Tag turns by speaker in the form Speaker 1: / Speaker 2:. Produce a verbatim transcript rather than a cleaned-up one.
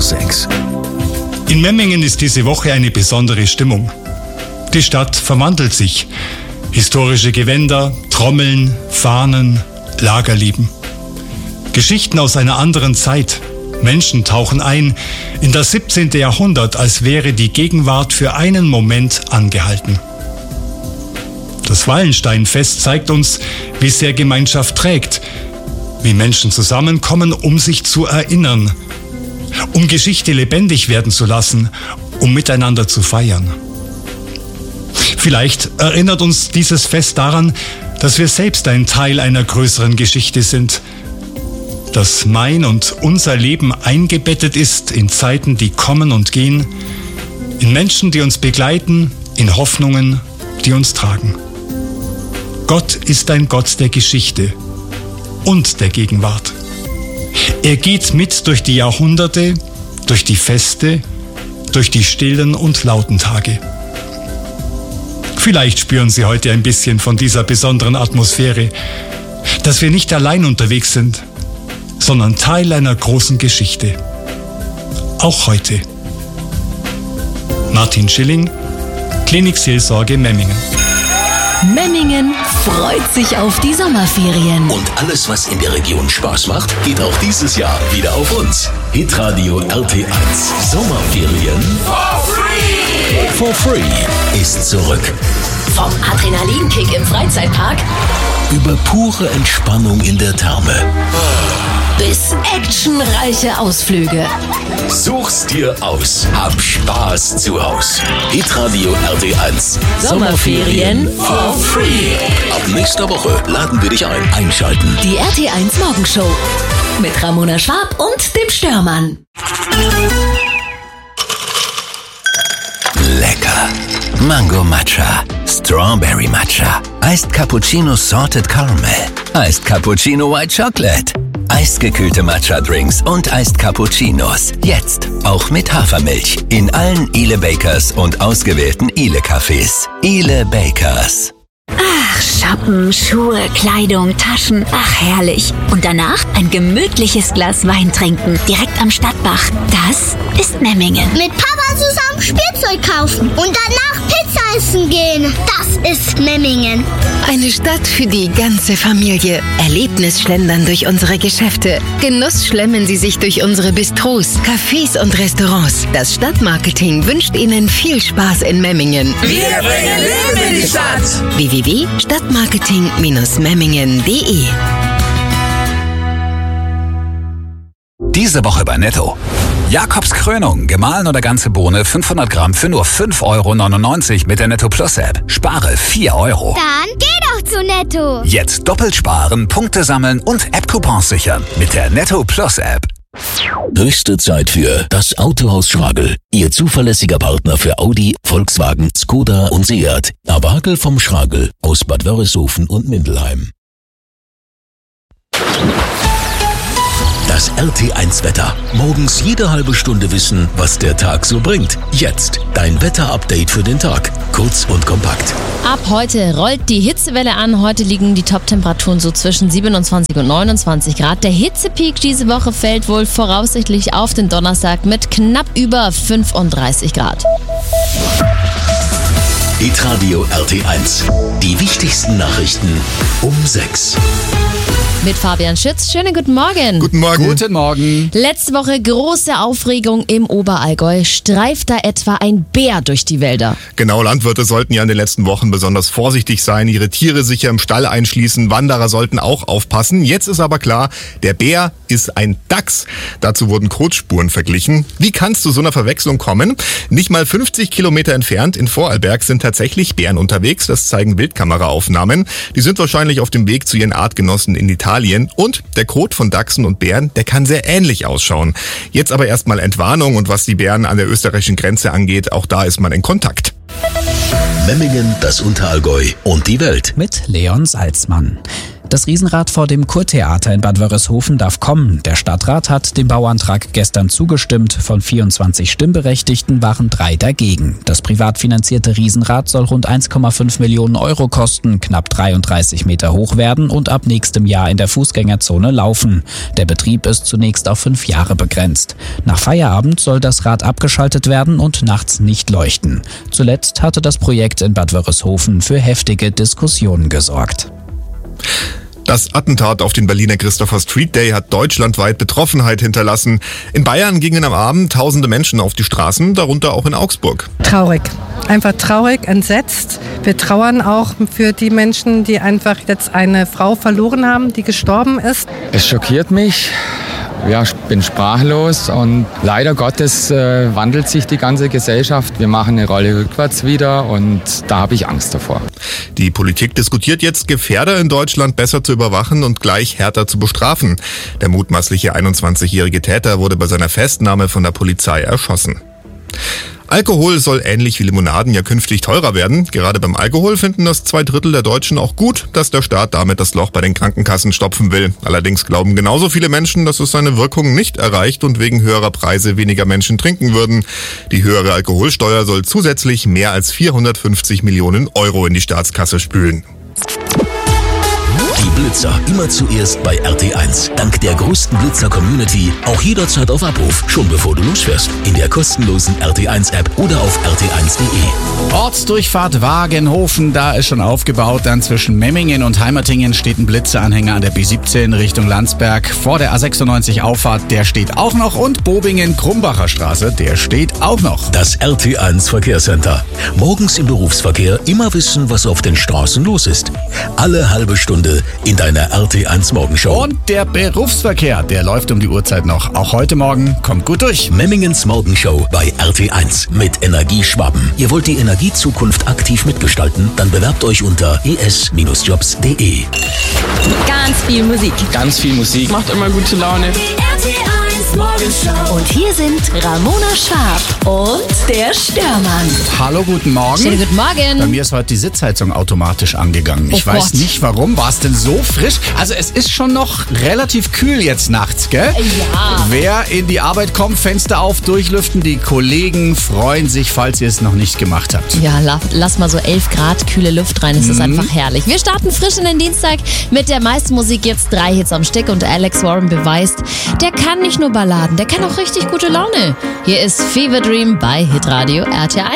Speaker 1: sechs.
Speaker 2: In Memmingen ist diese Woche eine besondere Stimmung. Die Stadt verwandelt sich. Historische Gewänder, Trommeln, Fahnen, Lagerlieben. Geschichten aus einer anderen Zeit. Menschen tauchen ein in das siebzehnte. Jahrhundert, als wäre die Gegenwart für einen Moment angehalten. Das Wallensteinfest zeigt uns, wie sehr Gemeinschaft trägt, wie Menschen zusammenkommen, um sich zu erinnern, um Geschichte lebendig werden zu lassen, um miteinander zu feiern. Vielleicht erinnert uns dieses Fest daran, dass wir selbst ein Teil einer größeren Geschichte sind, dass mein und unser Leben eingebettet ist in Zeiten, die kommen und gehen, in Menschen, die uns begleiten, in Hoffnungen, die uns tragen. Gott ist ein Gott der Geschichte und der Gegenwart. Er geht mit durch die Jahrhunderte, durch die Feste, durch die stillen und lauten Tage. Vielleicht spüren Sie heute ein bisschen von dieser besonderen Atmosphäre, dass wir nicht allein unterwegs sind, sondern Teil einer großen Geschichte. Auch heute. Martin Schilling, Klinikseelsorge Memmingen.
Speaker 3: Memmingen freut sich auf die Sommerferien.
Speaker 1: Und alles, was in der Region Spaß macht, geht auch dieses Jahr wieder auf uns. Hitradio R T eins Sommerferien for free. For free ist zurück.
Speaker 3: Vom Adrenalinkick im Freizeitpark
Speaker 1: über pure Entspannung in der Therme
Speaker 3: bis actionreiche Ausflüge.
Speaker 1: Such's dir aus. Hab Spaß zu Haus. Hitradio R T eins
Speaker 3: Sommerferien for free.
Speaker 1: Ab nächster Woche laden wir dich ein. Einschalten.
Speaker 3: Die R T eins Morgenshow mit Ramona Schwab und dem Störmann.
Speaker 1: Lecker. Mango Matcha, Strawberry Matcha, Iced Cappuccino Salted Caramel, Iced Cappuccino White Chocolate, eisgekühlte Matcha-Drinks und Iced Cappuccinos. Jetzt auch mit Hafermilch in allen Ile Bakers und ausgewählten Ile Cafés. Ile Bakers.
Speaker 4: Ach, shoppen, Schuhe, Kleidung, Taschen, ach herrlich. Und danach ein gemütliches Glas Wein trinken, direkt am Stadtbach. Das ist Memmingen.
Speaker 5: Mit Papa zusammen Spielzeug kaufen und danach Pizza essen gehen. Das ist Memmingen.
Speaker 6: Eine Stadt für die ganze Familie. Erlebnisschlendern durch unsere Geschäfte. Genuss schlemmen Sie sich durch unsere Bistros, Cafés und Restaurants. Das Stadtmarketing wünscht Ihnen viel Spaß in Memmingen.
Speaker 7: Wir bringen Leben in die Stadt.
Speaker 6: w w w punkt stadtmarketing Bindestrich memmingen punkt d e
Speaker 8: Diese Woche bei Netto. Jakobs Krönung, gemahlen oder ganze Bohne, fünfhundert Gramm für nur fünf Euro neunundneunzig mit der Netto Plus App. Spare vier Euro.
Speaker 5: Dann geh doch zu Netto.
Speaker 8: Jetzt doppelt sparen, Punkte sammeln und App-Coupons sichern mit der Netto Plus App.
Speaker 1: Höchste Zeit für das Autohaus Schragel. Ihr zuverlässiger Partner für Audi, Volkswagen, Skoda und Seat. Awagel vom Schragel aus Bad Wörishofen und Mindelheim. Das R T eins Wetter. Morgens jede halbe Stunde wissen, was der Tag so bringt. Jetzt dein Wetter-Update für den Tag. Kurz und kompakt.
Speaker 9: Ab heute rollt die Hitzewelle an. Heute liegen die Top-Temperaturen so zwischen siebenundzwanzig und neunundzwanzig Grad. Der Hitzepeak diese Woche fällt wohl voraussichtlich auf den Donnerstag mit knapp über fünfunddreißig Grad.
Speaker 1: Hitradio R T eins. Die wichtigsten Nachrichten um sechs.
Speaker 9: Mit Fabian Schütz. Schönen guten Morgen.
Speaker 10: Guten Morgen.
Speaker 8: Guten Morgen.
Speaker 9: Letzte Woche große Aufregung im Oberallgäu. Streift da etwa ein Bär durch die Wälder?
Speaker 10: Genau, Landwirte sollten ja in den letzten Wochen besonders vorsichtig sein, ihre Tiere sicher im Stall einschließen. Wanderer sollten auch aufpassen. Jetzt ist aber klar, der Bär ist ein Dachs. Dazu wurden Kotspuren verglichen. Wie kann es zu so einer Verwechslung kommen? Nicht mal fünfzig Kilometer entfernt in Vorarlberg sind tatsächlich Bären unterwegs. Das zeigen Bildkameraaufnahmen. Die sind wahrscheinlich auf dem Weg zu ihren Artgenossen in Italien. Und der Kot von Dachsen und Bären, der kann sehr ähnlich ausschauen. Jetzt aber erstmal Entwarnung und was die Bären an der österreichischen Grenze angeht, auch da ist man in Kontakt.
Speaker 1: Memmingen, das Unterallgäu und die Welt.
Speaker 11: Mit Leon Salzmann. Das Riesenrad vor dem Kurtheater in Bad Wörishofen darf kommen. Der Stadtrat hat dem Bauantrag gestern zugestimmt. Von vierundzwanzig Stimmberechtigten waren drei dagegen. Das privat finanzierte Riesenrad soll rund eins Komma fünf Millionen Euro kosten, knapp dreiunddreißig Meter hoch werden und ab nächstem Jahr in der Fußgängerzone laufen. Der Betrieb ist zunächst auf fünf Jahre begrenzt. Nach Feierabend soll das Rad abgeschaltet werden und nachts nicht leuchten. Zuletzt hatte das Projekt in Bad Wörishofen für heftige Diskussionen gesorgt.
Speaker 10: Das Attentat auf den Berliner Christopher Street Day hat deutschlandweit Betroffenheit hinterlassen. In Bayern gingen am Abend tausende Menschen auf die Straßen, darunter auch in Augsburg.
Speaker 12: Traurig. Einfach traurig, entsetzt. Wir trauern auch für die Menschen, die einfach jetzt eine Frau verloren haben, die gestorben ist.
Speaker 13: Es schockiert mich. Ja, ich bin sprachlos und leider Gottes äh, wandelt sich die ganze Gesellschaft. Wir machen eine Rolle rückwärts wieder und da habe ich Angst davor.
Speaker 10: Die Politik diskutiert jetzt, Gefährder in Deutschland besser zu überwachen und gleich härter zu bestrafen. Der mutmaßliche einundzwanzigjährige Täter wurde bei seiner Festnahme von der Polizei erschossen. Alkohol soll ähnlich wie Limonaden ja künftig teurer werden. Gerade beim Alkohol finden das zwei Drittel der Deutschen auch gut, dass der Staat damit das Loch bei den Krankenkassen stopfen will. Allerdings glauben genauso viele Menschen, dass es seine Wirkung nicht erreicht und wegen höherer Preise weniger Menschen trinken würden. Die höhere Alkoholsteuer soll zusätzlich mehr als vierhundertfünfzig Millionen Euro in die Staatskasse spülen.
Speaker 1: Die Blitzer immer zuerst bei R T eins. Dank der größten Blitzer-Community auch jederzeit auf Abruf, schon bevor du losfährst. In der kostenlosen R T eins App oder auf r t eins punkt de.
Speaker 14: Ortsdurchfahrt Wagenhofen, da ist schon aufgebaut. Dann zwischen Memmingen und Heimertingen steht ein Blitzeranhänger an der B siebzehn Richtung Landsberg. Vor der A sechsundneunzig Auffahrt, der steht auch noch. Und Bobingen-Krumbacher Straße, der steht auch noch.
Speaker 1: Das R T eins Verkehrscenter. Morgens im Berufsverkehr immer wissen, was auf den Straßen los ist. Alle halbe Stunde in deiner R T eins Morgenshow.
Speaker 14: Und der Berufsverkehr, der läuft um die Uhrzeit noch. Auch heute Morgen. Kommt gut durch.
Speaker 1: Memmingens Morgenshow bei R T eins mit Energieschwaben. Ihr wollt die Energiezukunft aktiv mitgestalten? Dann bewerbt euch unter e s Bindestrich jobs punkt de.
Speaker 9: Ganz viel Musik.
Speaker 13: Ganz viel Musik. Macht immer gute Laune.
Speaker 3: Die R T eins Morgenshow. Und hier sind Ramona Schwarb und der Störmann.
Speaker 14: Hallo, guten Morgen.
Speaker 9: Schönen guten Morgen.
Speaker 14: Bei mir ist heute die Sitzheizung automatisch angegangen.
Speaker 9: Oh
Speaker 14: ich weiß
Speaker 9: Gott.
Speaker 14: nicht warum. War es denn so frisch? Also es ist schon noch relativ kühl jetzt nachts, gell?
Speaker 9: Ja.
Speaker 14: Wer in die Arbeit kommt, Fenster auf, durchlüften. Die Kollegen freuen sich, falls ihr es noch nicht gemacht habt.
Speaker 9: Ja, la lass mal so elf Grad kühle Luft rein. Es ist
Speaker 14: Mhm.
Speaker 9: einfach herrlich. Wir starten frisch in den Dienstag mit der meisten Musik. Jetzt drei Hits am Stück und Alex Warren beweist, der kann nicht nur Balladen, der kann auch richtig gute Laune. Hier ist Fever Dream bei Hitradio R T eins.